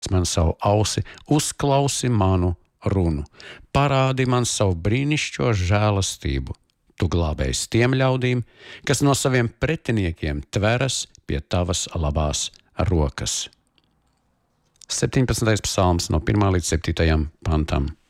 man savu ausi, uzklausi manu runu, parādi man savu brīnišķo žēlastību. Tu glābējs tiem ļaudīm, kas no saviem pretiniekiem tveras pie tavas labās rokas. 17. psalms no 1 līdz 7. pantam.